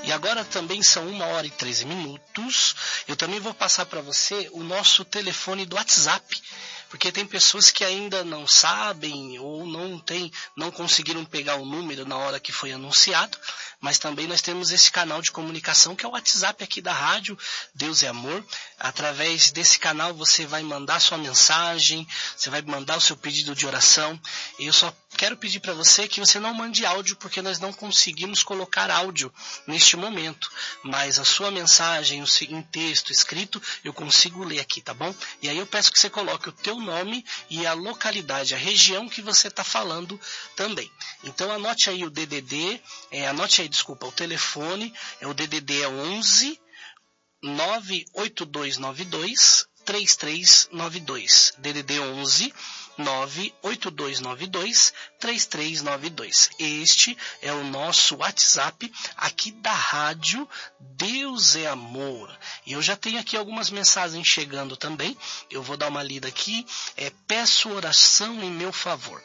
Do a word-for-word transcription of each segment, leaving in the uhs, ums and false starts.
E agora também são uma hora e treze minutos. Eu também vou passar para você o nosso telefone do WhatsApp, porque tem pessoas que ainda não sabem ou não tem, não conseguiram pegar o número na hora que foi anunciado, mas também nós temos esse canal de comunicação que é o WhatsApp aqui da rádio Deus é Amor. Através desse canal você vai mandar sua mensagem, você vai mandar o seu pedido de oração. E eu só quero pedir para você que você não mande áudio, porque nós não conseguimos colocar áudio neste momento, mas a sua mensagem em texto escrito eu consigo ler aqui, tá bom? E aí eu peço que você coloque o teu nome e a localidade, a região que você está falando também. Então anote aí o D D D, é, anote aí, desculpa, o telefone, é o D D D é onze nove oito dois nove dois três três nove dois, D D D onze nove oito dois nove dois três três nove dois. Este é o nosso WhatsApp aqui da rádio Deus é Amor. E eu já tenho aqui algumas mensagens chegando também. Eu vou dar uma lida aqui. É, peço oração em meu favor.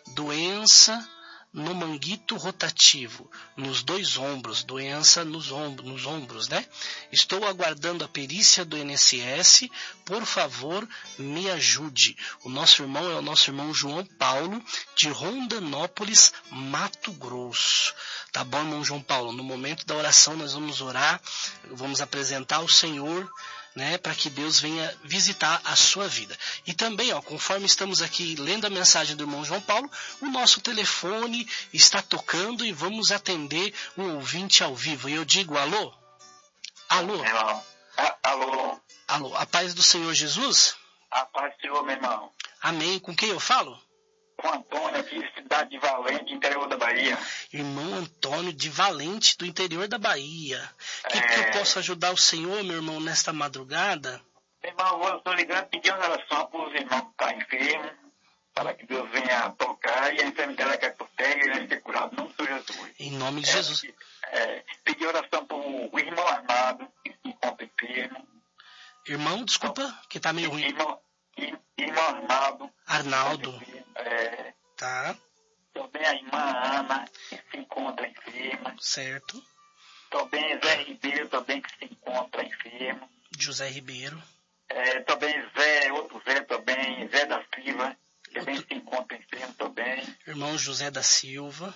Doença no manguito rotativo, nos dois ombros, doença nos ombros, nos ombros, né? Estou aguardando a perícia do I N S S, por favor, me ajude. O nosso irmão é o nosso irmão João Paulo, de Rondonópolis, Mato Grosso. Tá bom, irmão João Paulo? No momento da oração nós vamos orar, vamos apresentar ao Senhor, né, para que Deus venha visitar a sua vida. E também, ó, conforme estamos aqui lendo a mensagem do irmão João Paulo, o nosso telefone está tocando e vamos atender um ouvinte ao vivo. E eu digo alô? Alô? Meu irmão. Ah, alô? Alô, a paz do Senhor Jesus? A paz do Senhor, meu irmão. Amém. Com quem eu falo? Com Antônio, aqui de cidade de Valente, interior da Bahia. Irmão Antônio de Valente, do interior da Bahia. O que, é... que eu posso ajudar o Senhor, meu irmão, nesta madrugada? Meu irmão, eu estou ligando pedindo oração para os irmãos que estão enfermos, para que Deus venha tocar e a enfermidade que é por terra e venha ser curado, não sou Jesus. Em nome de é, Jesus. É, pedir oração para o irmão Armado, que se encontra enfermo. Irmão, desculpa, que está meio ruim. Irmão, irmão Arnaldo. Arnaldo. É, tá. Também a irmã Ana, que se encontra enferma. Certo. Também Zé Ribeiro, também que se encontra enfermo. José Ribeiro. É, também Zé, outro Zé também, Zé da Silva, que também outro... se encontra enfermo também. Irmão José da Silva.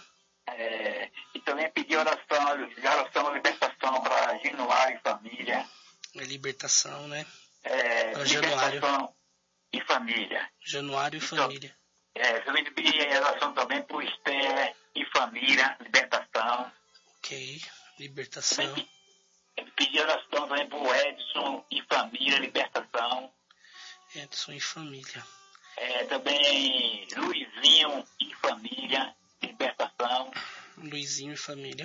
É, e também pedir oração, oração, libertação para Januário e família. É libertação, né? É, para Januário e família. Januário e então, família. É, também pedir oração também para o Esther e família, libertação. Ok, libertação. Também pedir oração também para o Edson e família, libertação. Edson e família. É, também Luizinho e família, libertação. Luizinho e família.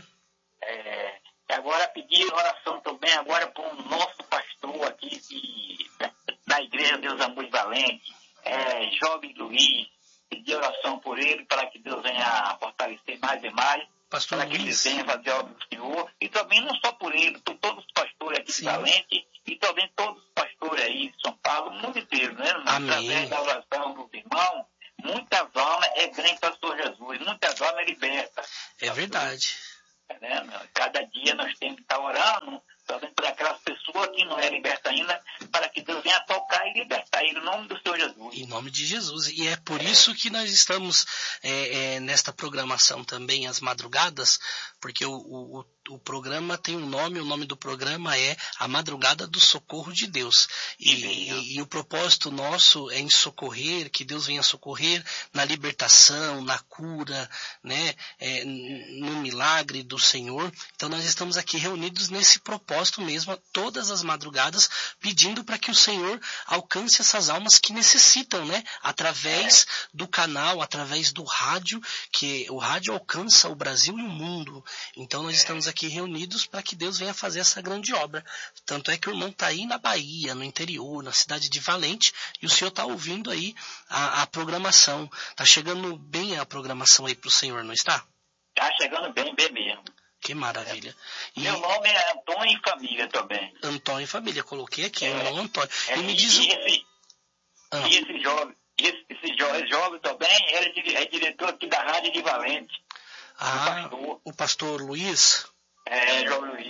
É, agora pedir oração também agora para o nosso pastor aqui de, da, da Igreja Deus Amor Valente, é, Jovem Luiz, pedir oração por ele para que Deus venha fortalecer mais e mais, pastor para que Luiz. ele venha fazer a obra do Senhor, e também não só por ele, por todos os pastores aqui Sim. de Valente, e também todos os pastores aí de São Paulo, o mundo inteiro, né? Através da oração dos irmãos, muitas almas é grande para o Senhor Jesus, muitas almas é liberta. É verdade. Né? Cada dia nós temos que estar orando também por aquelas pessoas que não é liberta ainda, para que Deus venha tocar e libertar ele, em nome do Senhor Jesus. Em nome de Jesus. E é por é. isso que nós estamos é, é, nesta programação também, às madrugadas, porque o, o, o programa tem um nome, o nome do programa é A Madrugada do Socorro de Deus. E, e, e o propósito nosso é em socorrer, que Deus venha socorrer na libertação, na cura, né, é, no milagre do Senhor. Então nós estamos aqui reunidos nesse propósito mesmo, todas as madrugadas, pedindo para que o Senhor alcance essas almas que necessitam, né, através do canal, através do rádio, que o rádio alcança o Brasil e o mundo. Então nós estamos aqui reunidos para que Deus venha fazer essa grande obra. Tanto é que o irmão está aí na Bahia, no interior, na cidade de Valente, e o senhor está ouvindo aí a, a programação. Está chegando bem a programação aí para o senhor, não está? Está chegando bem, bem mesmo. Que maravilha. E... Meu nome é Antônio e Família também. Antônio e Família, coloquei aqui, é, irmão Antônio. É, e me e, diz... e, esse, ah. e esse jovem, esse, esse jovem, jovem também, ele é diretor aqui da Rádio de Valente. Ah, o pastor, o pastor Luiz? É, João Luiz.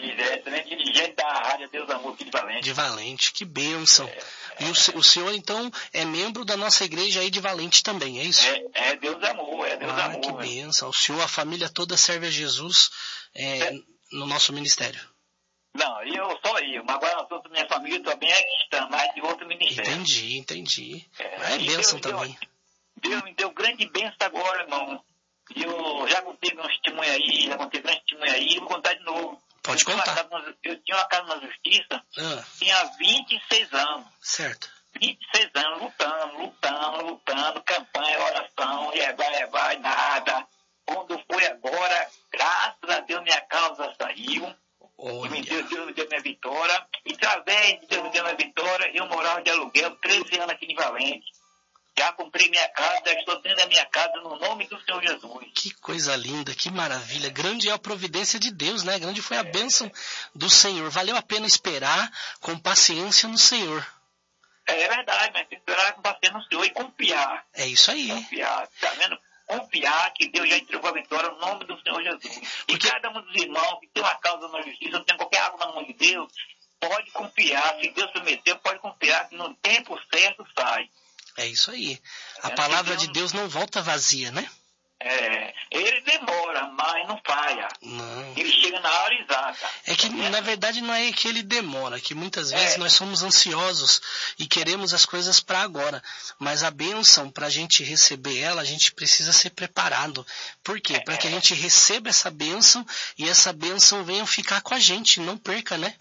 Maravilha, é excelente dirigente da Rádio Deus Amor aqui de Valente. De Valente, que bênção. É, e o, se- o senhor, então, é membro da nossa igreja aí de Valente também, é isso? é, é Deus Amor, é Deus Ah, Amor. que né? bênção. O senhor, a família toda serve a Jesus é, É. no nosso ministério. Não, eu só eu, mas agora toda minha família também é cristã, mas de outro ministério. Entendi, entendi. É, Mas é e bênção Deus, também. Deus, Deus me deu grande bênção agora, irmão. Eu já contei um testemunho aí, já contei grande testemunho aí, e vou contar de novo. Pode eu tinha uma contar. casa na- eu tinha uma casa na justiça, Ah, tinha vinte e seis anos. certo. vinte e seis anos, lutando, lutando, lutando, campanha, oração, e vai, e vai, nada. Quando foi agora, graças a Deus, minha causa saiu. E me deu, Olha, Deus me deu minha vitória. E através de Deus me deu minha vitória, eu morava de aluguel treze anos aqui em Valente. Já comprei minha casa, já estou dentro da minha casa no nome do Senhor Jesus. que coisa linda, que maravilha. Grande é a providência de Deus, né? Grande foi a bênção do Senhor. Valeu a pena esperar com paciência no Senhor. É, é verdade, mas tem que esperar com paciência no Senhor e confiar. É isso aí. Confiar, tá vendo? Confiar que Deus já entregou a vitória no nome do Senhor Jesus. E Porque- cada um dos irmãos que tem uma causa na justiça, tem qualquer algo na mão de Deus, pode confiar. Se Deus prometeu, pode confiar que no tempo certo sai. É isso aí. A É, palavra Deus- de Deus não volta vazia, né? É, ele demora, mas não falha. Não. Ele chega na hora exata. É que, na verdade, não é que ele demora, que muitas vezes É. nós somos ansiosos e queremos as coisas para agora. Mas a bênção, para a gente receber ela, a gente precisa ser preparado. Por quê? Para que a gente receba essa bênção e essa bênção venha ficar com a gente, não perca, né?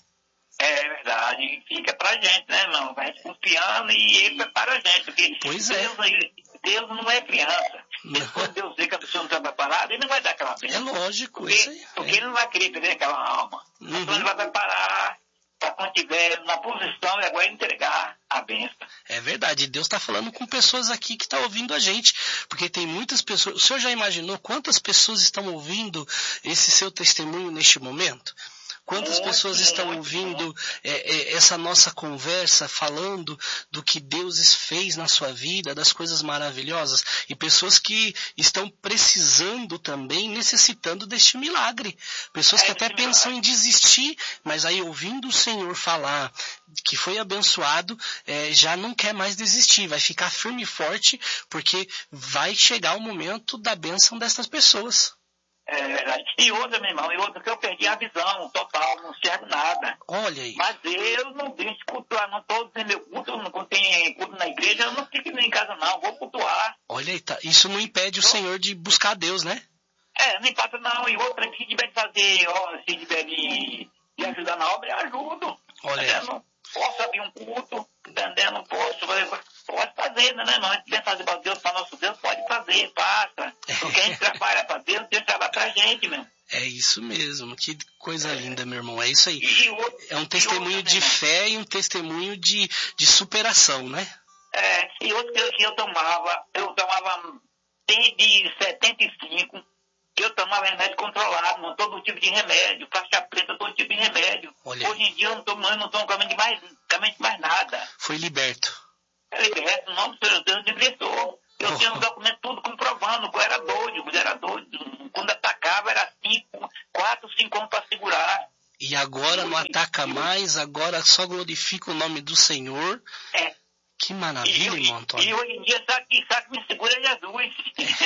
É verdade, fica pra gente, né, irmão? Vai confiando e ele prepara a gente. Porque Pois é. Deus, ele- Deus não é criança. Não. Quando Deus vê que a pessoa não está preparada, ele não vai dar aquela É bênção. lógico, Porque, isso aí. porque É. ele não vai querer perder aquela alma. Uhum. Então ele vai preparar para quando estiver na posição e agora entregar a bênção. É verdade, Deus está falando com pessoas aqui que estão ouvindo a gente, porque tem muitas pessoas. O senhor já imaginou quantas pessoas estão ouvindo esse seu testemunho neste momento? Quantas Muito, pessoas estão muito, ouvindo é, é, essa nossa conversa, falando do que Deus fez na sua vida, das coisas maravilhosas, e pessoas que estão precisando também, necessitando deste milagre. Pessoas É, que até esse pensam milagre. em desistir, mas aí ouvindo o Senhor falar que foi abençoado, é, já não quer mais desistir, vai ficar firme e forte, porque vai chegar o momento da bênção destas pessoas. É verdade. E outra, meu irmão, e outra que eu perdi a visão total, não enxergo nada. Olha aí. Mas eu não deixo cultuar, não estou dizendo meu culto, não, quando tem culto na igreja, eu não fico nem em casa não, vou cultuar. Olha aí, tá. Isso não impede o Senhor de buscar a Deus, né? É, não empata não, e outra que se tiver de fazer, ó, se tiver de, de ajudar na obra, eu ajudo. Olha aí. Eu não posso abrir um culto, entendeu? Não posso fazer, pode fazer, né, não? A gente quer fazer para Deus, para nosso Deus, pode fazer, faça. Porque a gente trabalha para Deus, Deus trabalha para a gente, meu. É isso mesmo. Que coisa linda, meu irmão. É isso aí. E outro, É um e testemunho outra, de meu irmão, fé e um testemunho de, de superação, né? É, e outro que eu, que eu tomava, eu tomava desde setenta e cinco, que eu tomava remédio controlado, não todo tipo de remédio, faixa preta, todo tipo de remédio. Olha aí. Hoje em dia eu não tomo, eu não tomo caminho de mais, caminho de mais nada. Foi liberto. É liberto, o nome do Senhor Deus libertou. Eu Oh. tinha um documento tudo comprovando, eu era doido, eu era doido. Quando atacava era cinco, quatro, cinco anos para segurar. E agora não ataca mais, agora só glorifica o nome do Senhor. É. Que E, maravilha, eu- irmão e Antônio. hoje em dia sabe que sabe que me segura é Jesus.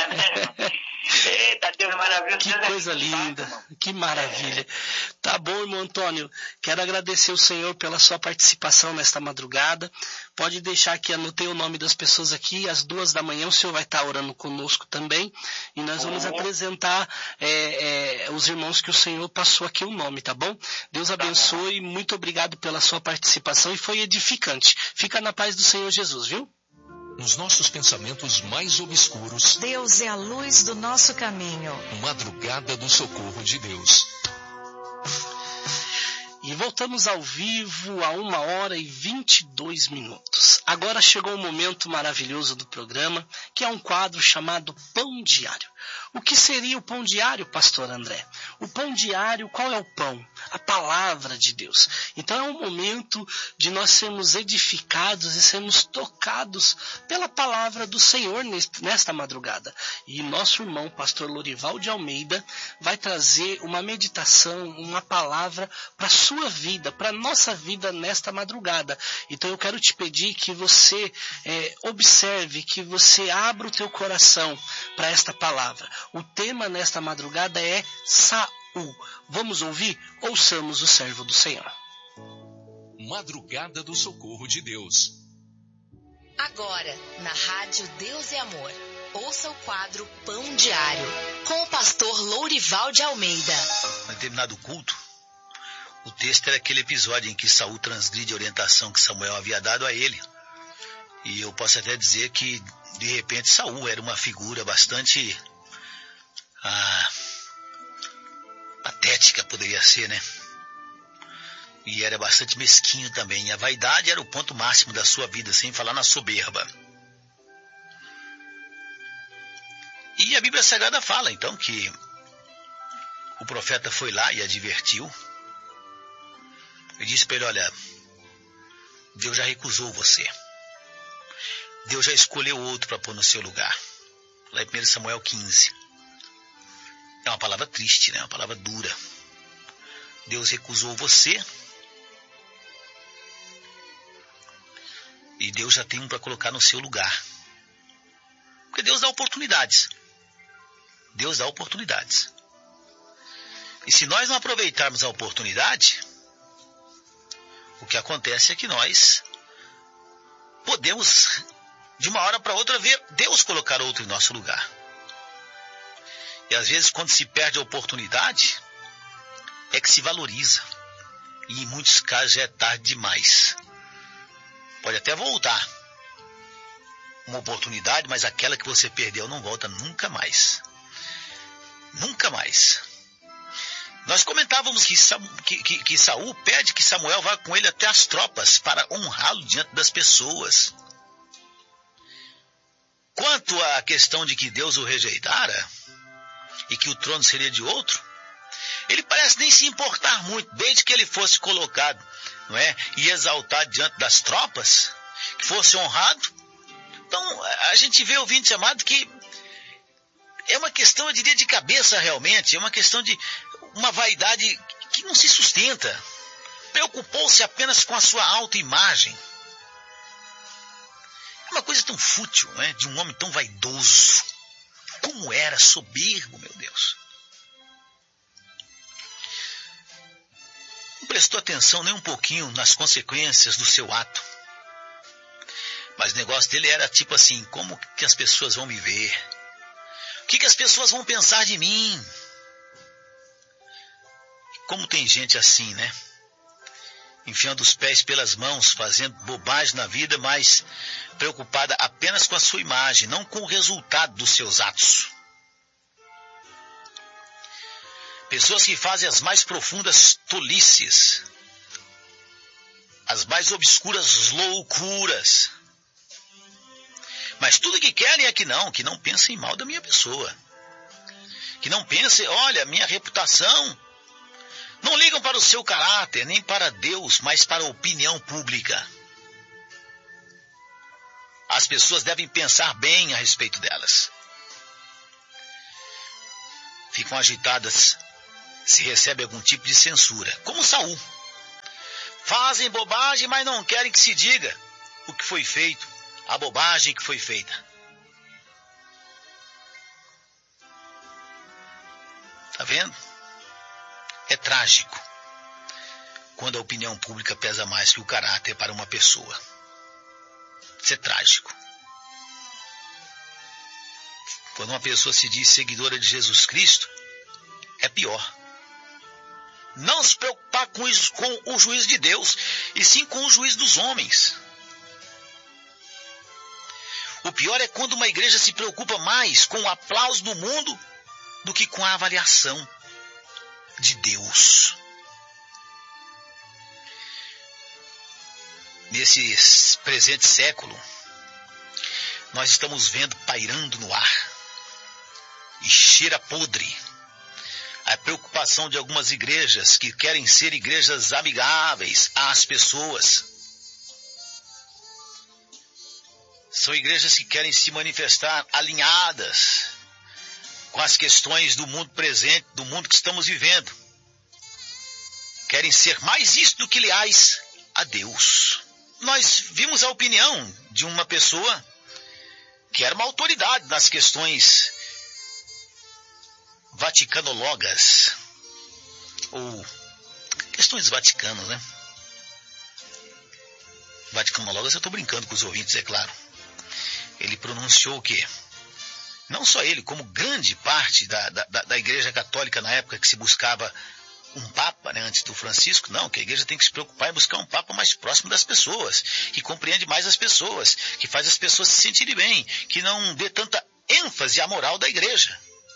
Eita, Deus maravilhoso. Que Deus é coisa fantástico, linda, irmão. que maravilha. Tá bom, irmão Antônio, quero agradecer o Senhor pela sua participação nesta madrugada. Pode deixar que anotei o nome das pessoas aqui, às duas da manhã o Senhor vai estar orando conosco também, e nós vamos Uhum. apresentar é, é, os irmãos que o Senhor passou aqui o nome, tá bom? Deus abençoe, muito obrigado pela sua participação e foi edificante. Fica na paz do Senhor Jesus, viu? Nos nossos pensamentos mais obscuros, Deus é a luz do nosso caminho. madrugada do socorro de Deus. E voltamos ao vivo a uma hora e vinte e dois minutos. Agora chegou o momento maravilhoso do programa, que é um quadro chamado Pão Diário. O que seria o pão diário, pastor André? O pão diário, qual é o pão? a palavra de Deus. Então é um momento de nós sermos edificados e sermos tocados pela palavra do Senhor nesta madrugada. E nosso irmão, pastor Lorival de Almeida, vai trazer uma meditação, uma palavra para a sua vida, para a nossa vida nesta madrugada. Então eu quero te pedir que você é, observe, que você abra o teu coração para esta palavra. O tema nesta madrugada é Saul. Vamos ouvir? Ouçamos o servo do Senhor. Madrugada do Socorro de Deus. Agora, na Rádio Deus é Amor, ouça o quadro Pão Diário, com o pastor Lourival de Almeida. No determinado culto, o texto era aquele episódio em que Saul transgride a orientação que Samuel havia dado a ele. E eu posso até dizer que, de repente, Saul era uma figura bastante ah, patética, poderia ser, né? E era bastante mesquinho também. E a vaidade era o ponto máximo da sua vida, sem falar na soberba. E a Bíblia Sagrada fala, então, que o profeta foi lá e advertiu. E disse para ele, olha, Deus já recusou você. Deus já escolheu outro para pôr no seu lugar. Lá em primeiro Samuel quinze. É uma palavra triste, né? Uma palavra dura. Deus recusou você. E Deus já tem um para colocar no seu lugar. Porque Deus dá oportunidades. Deus dá oportunidades. E se nós não aproveitarmos a oportunidade, o que acontece é que nós podemos, de uma hora para outra, ver Deus colocar outro em nosso lugar. E às vezes, quando se perde a oportunidade, é que se valoriza. E em muitos casos já é tarde demais. Pode até voltar uma oportunidade, mas aquela que você perdeu não volta nunca mais. Nunca mais. Nós comentávamos que, que, que, que Saul pede que Samuel vá com ele até as tropas para honrá-lo diante das pessoas. Quanto à questão de que Deus o rejeitara e que o trono seria de outro, ele parece nem se importar muito, desde que ele fosse colocado, não é, e exaltado diante das tropas, que fosse honrado. Então, a gente vê, ouvinte amado, que é uma questão, eu diria, de cabeça realmente, é uma questão de uma vaidade que não se sustenta. Preocupou-se apenas com a sua autoimagem. É uma coisa tão fútil, né, de um homem tão vaidoso. Como era soberbo, meu Deus. Não prestou atenção nem um pouquinho nas consequências do seu ato. Mas o negócio dele era tipo assim, como que as pessoas vão me ver? O que, que as pessoas vão pensar de mim? Como tem gente assim, né? Enfiando os pés pelas mãos, fazendo bobagem na vida, mas preocupada apenas com a sua imagem, não com o resultado dos seus atos. Pessoas que fazem as mais profundas tolices, as mais obscuras loucuras. Mas tudo que querem é que não, que não pensem mal da minha pessoa. Que não pensem, olha, minha reputação. Não ligam para o seu caráter, nem para Deus, mas para a opinião pública. As pessoas devem pensar bem a respeito delas. Ficam agitadas se recebe algum tipo de censura, como Saul. Fazem bobagem, mas não querem que se diga o que foi feito, a bobagem que foi feita. Tá vendo? É trágico quando a opinião pública pesa mais que o caráter para uma pessoa. Isso é trágico. Quando uma pessoa se diz seguidora de Jesus Cristo, é pior. Não se preocupar com, isso, com o juízo de Deus, e sim com o juízo dos homens. O pior é quando uma igreja se preocupa mais com o aplauso do mundo do que com a avaliação de Deus. Nesse presente século, nós estamos vendo pairando no ar, e cheira podre, a preocupação de algumas igrejas que querem ser igrejas amigáveis às pessoas. São igrejas que querem se manifestar alinhadas com as questões do mundo presente, do mundo que estamos vivendo. Querem ser mais isso do que leais a Deus. Nós vimos a opinião de uma pessoa que era uma autoridade nas questões vaticanologas, ou questões vaticanas, né? Vaticanologas, eu estou brincando com os ouvintes, é claro. Ele pronunciou o quê? Não só ele, como grande parte da, da, da Igreja Católica na época que se buscava um Papa, né, antes do Francisco, não, que a Igreja tem que se preocupar em buscar um Papa mais próximo das pessoas, que compreende mais as pessoas, que faz as pessoas se sentirem bem, que não dê tanta ênfase à moral da Igreja.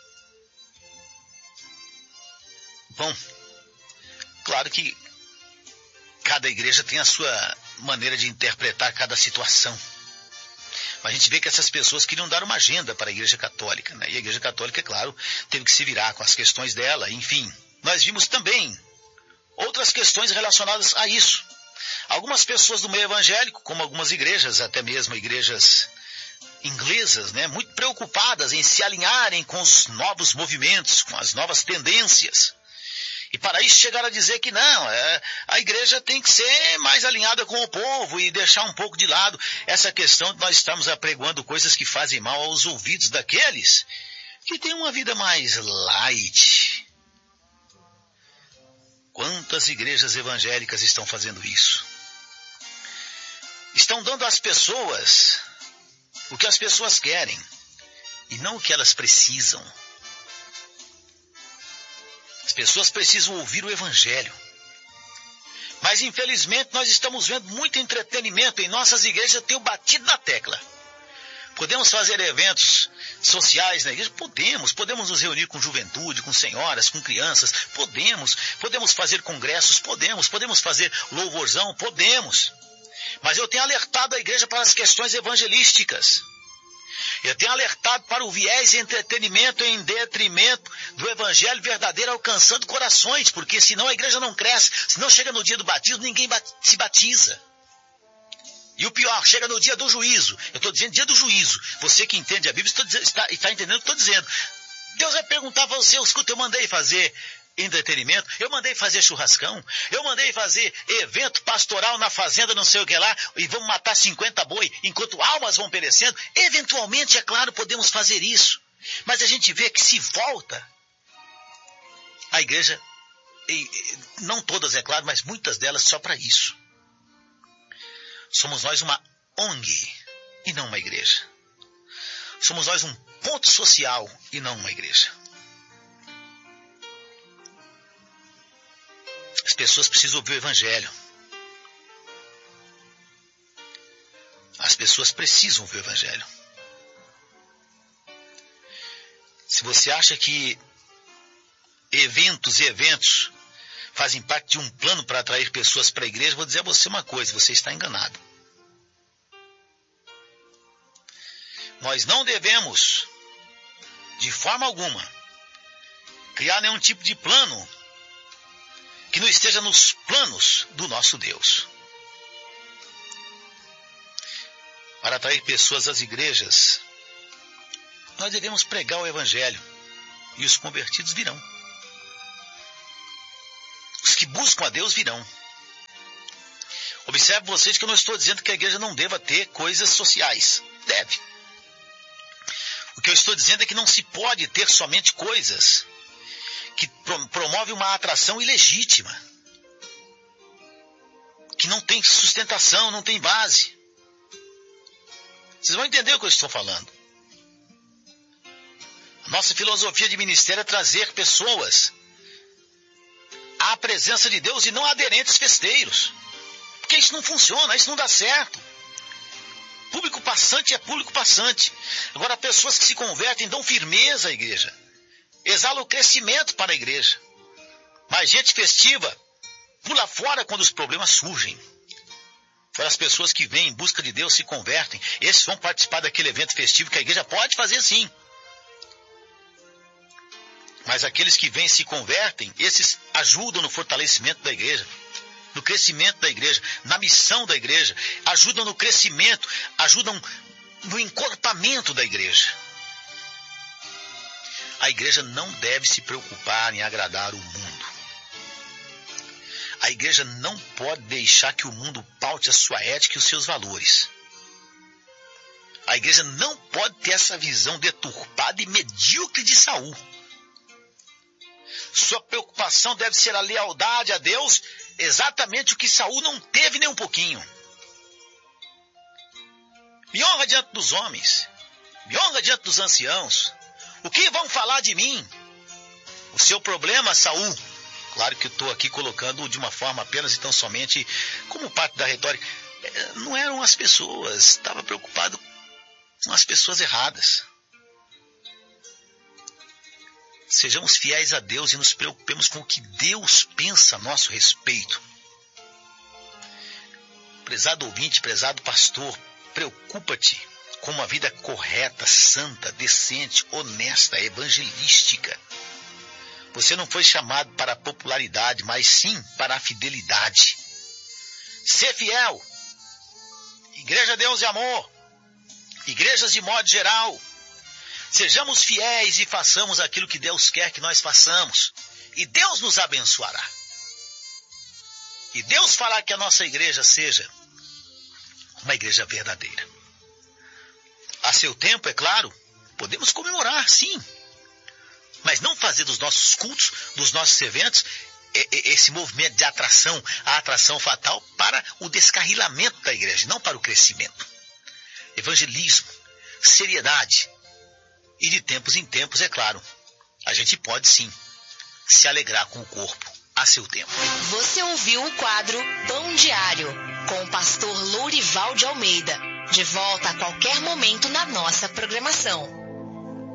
Bom, claro que cada igreja tem a sua maneira de interpretar cada situação. Mas a gente vê que essas pessoas queriam dar uma agenda para a Igreja Católica, né? E a Igreja Católica, é claro, teve que se virar com as questões dela, enfim. Nós vimos também outras questões relacionadas a isso. Algumas pessoas do meio evangélico, como algumas igrejas, até mesmo igrejas inglesas, né, muito preocupadas em se alinharem com os novos movimentos, com as novas tendências. E para isso chegaram a dizer que não, é, a igreja tem que ser mais alinhada com o povo e deixar um pouco de lado essa questão de nós estarmos apregoando coisas que fazem mal aos ouvidos daqueles que têm uma vida mais light. Quantas igrejas evangélicas estão fazendo isso? Estão dando às pessoas o que as pessoas querem e não o que elas precisam. As pessoas precisam ouvir o Evangelho. Mas, infelizmente, nós estamos vendo muito entretenimento em nossas igrejas. Eu tenho batido na tecla. Podemos fazer eventos sociais na igreja? Podemos. Podemos nos reunir com juventude, com senhoras, com crianças? Podemos. Podemos fazer congressos? Podemos. Podemos fazer louvorzão? Podemos. Mas eu tenho alertado a igreja para as questões evangelísticas. Eu tenho alertado para o viés entretenimento em detrimento do evangelho verdadeiro alcançando corações, porque senão a igreja não cresce, senão chega no dia do batismo, ninguém se batiza. E o pior, chega no dia do juízo. Eu estou dizendo dia do juízo. Você que entende a Bíblia está, está entendendo o que estou dizendo. Deus vai perguntar para você, escuta, eu mandei fazer entretenimento, eu mandei fazer churrascão, eu mandei fazer evento pastoral na fazenda, não sei o que lá, e vamos matar cinquenta boi enquanto almas vão perecendo. Eventualmente, é claro, podemos fazer isso, mas a gente vê que se volta a igreja, e, não todas, é claro, mas muitas delas só para isso. Somos nós uma O N G e não uma igreja. Somos nós um ponto social e não uma igreja. As pessoas precisam ouvir o Evangelho. As pessoas precisam ouvir o Evangelho. Se você acha que eventos e eventos fazem parte de um plano para atrair pessoas para a igreja, vou dizer a você uma coisa, você está enganado. Nós não devemos, de forma alguma, criar nenhum tipo de plano que não esteja nos planos do nosso Deus. Para atrair pessoas às igrejas, nós devemos pregar o Evangelho e os convertidos virão. Os que buscam a Deus virão. Observe vocês que eu não estou dizendo que a igreja não deva ter coisas sociais. Deve. O que eu estou dizendo é que não se pode ter somente coisas que promove uma atração ilegítima, que não tem sustentação, não tem base. Vocês vão entender o que eu estou falando. A nossa filosofia de ministério é trazer pessoas à presença de Deus e não aderentes festeiros, porque isso não funciona, isso não dá certo. Público passante é público passante. Agora, pessoas que se convertem dão firmeza à igreja, exala o crescimento para a igreja. Mas gente festiva pula fora quando os problemas surgem. Para as pessoas que vêm em busca de Deus se convertem, esses vão participar daquele evento festivo que a igreja pode fazer sim. Mas aqueles que vêm e se convertem, esses ajudam no fortalecimento da igreja, no crescimento da igreja, na missão da igreja, ajudam no crescimento, ajudam no encorpamento da igreja. A igreja não deve se preocupar em agradar o mundo. A igreja não pode deixar que o mundo paute a sua ética e os seus valores. A igreja não pode ter essa visão deturpada e medíocre de Saul. Sua preocupação deve ser a lealdade a Deus, exatamente o que Saul não teve nem um pouquinho. Me honra diante dos homens, me honra diante dos anciãos. O que vão falar de mim? O seu problema, Saul, claro que eu estou aqui colocando de uma forma apenas e tão somente como parte da retórica, não eram as pessoas, estava preocupado com as pessoas erradas. Sejamos fiéis a Deus e nos preocupemos com o que Deus pensa a nosso respeito. Prezado ouvinte, prezado pastor, preocupa-te com uma vida correta, santa, decente, honesta, evangelística. Você não foi chamado para a popularidade, mas sim para a fidelidade. Ser fiel. Igreja Deus e Amor. Igrejas de modo geral. Sejamos fiéis e façamos aquilo que Deus quer que nós façamos. E Deus nos abençoará. E Deus fará que a nossa igreja seja uma igreja verdadeira. A seu tempo, é claro, podemos comemorar, sim. Mas não fazer dos nossos cultos, dos nossos eventos, esse movimento de atração, a atração fatal para o descarrilamento da igreja, não para o crescimento. Evangelismo, seriedade. E de tempos em tempos, é claro, a gente pode sim se alegrar com o corpo a seu tempo. Você ouviu o quadro Pão Diário, com o pastor Lourival de Almeida. De volta a qualquer momento na nossa programação.